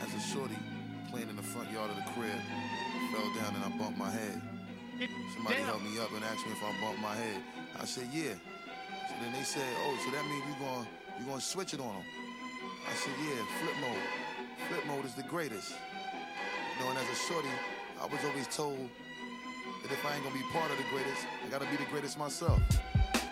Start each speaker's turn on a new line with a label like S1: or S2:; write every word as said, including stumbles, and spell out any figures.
S1: as a shorty playing in the front yard of the crib. Fell down and I bumped my head. Somebody
S2: Damn.
S1: helped me up and asked me if I bumped my head. I said, yeah. So then they said, oh, so that means you're going you gonna switch it on them. I said, yeah, flip mode. Flip mode is the greatest. You know, and as a shorty, I was always told that if I ain't gonna be part of the greatest, I gotta be the greatest myself.